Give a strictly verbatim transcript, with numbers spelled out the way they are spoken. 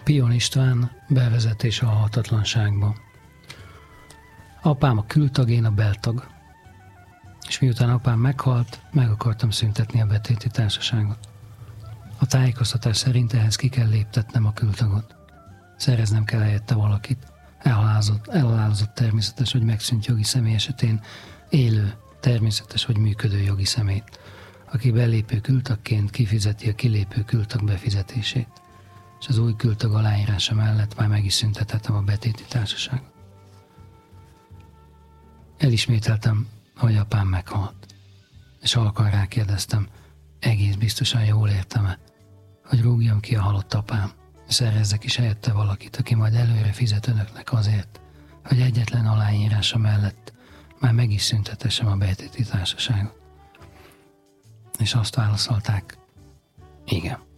Pion István, bevezetés a halhatatlanságba. Apám a kültag, én a beltag. És miután apám meghalt, meg akartam szüntetni a betéti társaságot. A tájékoztatás szerint ehhez ki kell léptetnem a kültagot. Szereznem kell helyette valakit. Elhalálozott, elhalálozott természetes vagy megszűnt jogi személy esetén élő, természetes vagy működő jogi személyt, aki belépő kültagként kifizeti a kilépő kültag befizetését, és az új kültag aláírása mellett már meg is szüntetettem a betéti társaságot. Elismételtem, hogy apám meghalt, és halkan rákérdeztem, egész biztosan jól értem-e, hogy rúgjam ki a halott apám, és szerezzek is helyette valakit, aki majd előre fizet önöknek azért, hogy egyetlen aláírása mellett már meg is szüntetessem a betéti társaságot. És azt válaszolták, igen.